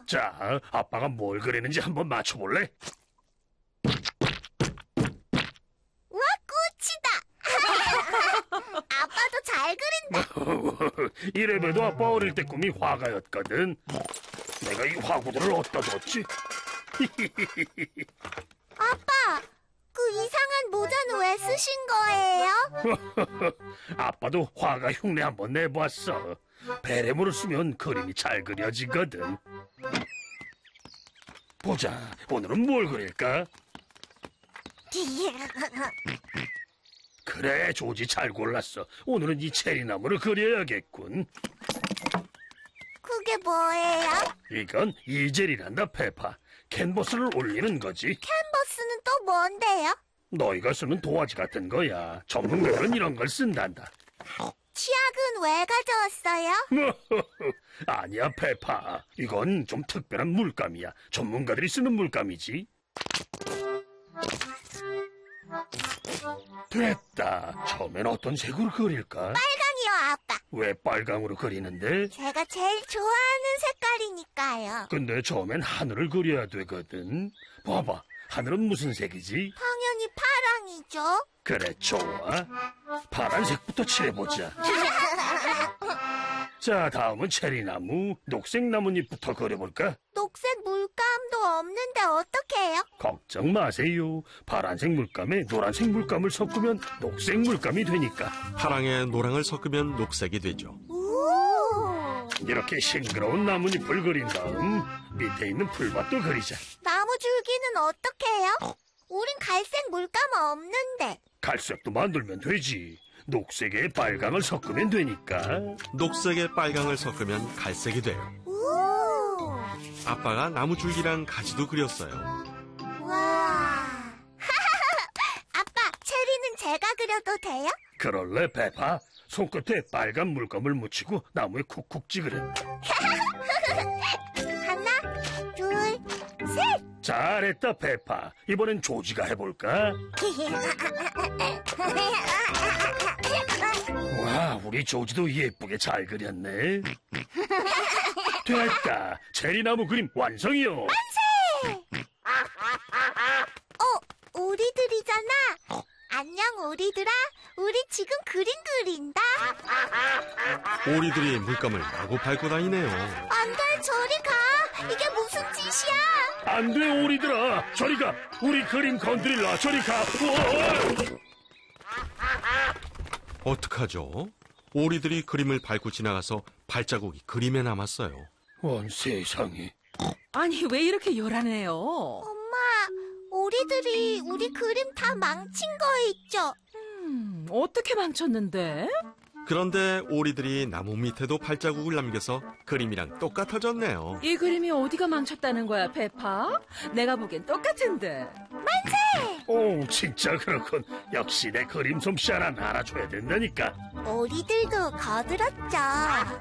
자, 아빠가 뭘 그리는지 한번 맞춰볼래? 우와, 꽃이다. 아빠도 잘 그린다. 이래봬도 아빠 어릴 때 꿈이 화가였거든. 내가 이 화구들을 어디다 뒀지? 아빠, 그 이상한 모자는 왜 쓰신 거예요? 아빠도 화가 흉내 한번 내봤어. 베레모를 쓰면 그림이 잘 그려지거든. 보자, 오늘은 뭘 그릴까? 그래, 조지 잘 골랐어. 오늘은 이 체리나무를 그려야겠군. 그게 뭐예요? 이건 이젤이란다, 페파. 캔버스를 올리는 거지. 캔버스는 또 뭔데요? 너희가 쓰는 도화지 같은 거야. 전문가들은 이런 걸 쓴단다. 치약은 왜 가져왔어요? 아니야, 페파. 이건 좀 특별한 물감이야. 전문가들이 쓰는 물감이지. 됐다. 처음엔 어떤 색으로 그릴까? 빨강이요, 아빠. 왜 빨강으로 그리는데? 제가 제일 좋아하는 색깔이니까요. 근데 처음엔 하늘을 그려야 되거든. 봐봐. 하늘은 무슨 색이지? 당연히 파랑이죠. 그래, 좋아. 파란색부터 칠해보자. 자, 다음은 체리나무, 녹색 나뭇잎부터 그려볼까? 녹색 물감도 없는데 어떡해요? 걱정 마세요. 파란색 물감에 노란색 물감을 섞으면 녹색 물감이 되니까. 파랑에 노랑을 섞으면 녹색이 되죠. 오! 이렇게 싱그러운 나뭇잎을 그린 다음 밑에 있는 풀밭도 그리자. 나무 줄기는 어떡해요? 우린 갈색 물감 없는데. 갈색도 만들면 되지. 녹색에 빨강을 섞으면 되니까. 녹색에 빨강을 섞으면 갈색이 돼요. 오! 아빠가 나무 줄기랑 가지도 그렸어요. 와! 아빠, 체리는 제가 그려도 돼요? 그럴래, 페파? 손끝에 빨간 물감을 묻히고 나무에 쿡쿡 찍으래. 하나, 둘, 셋! 잘했다, 페파. 이번엔 조지가 해볼까? 와, 우리 조지도 예쁘게 잘 그렸네. 됐다. 체리나무 그림 완성이요. 오리들이잖아. 안녕, 오리들아. 우리 지금 그림 그린다. 오리들이 물감을 마구 밟고 다니네요. 안 돼, 저리 가. 이게 무슨 짓이야? 안 돼, 오리들아. 저리 가. 우리 그림 건드릴라. 저리 가. 우와! 어떡하죠? 오리들이 그림을 밟고 지나가서 발자국이 그림에 남았어요. 원 세상에. 아니, 왜 이렇게 요란해요? 엄마, 오리들이 우리 그림 다 망친 거 있죠? 어떻게 망쳤는데? 그런데 오리들이 나무 밑에도 발자국을 남겨서 그림이랑 똑같아졌네요. 이 그림이 어디가 망쳤다는 거야, 페파? 내가 보기엔 똑같은데. 오, 진짜 그렇군. 역시 내 그림 솜씨 하나 알아줘야 된다니까. 오리들도 거들었죠.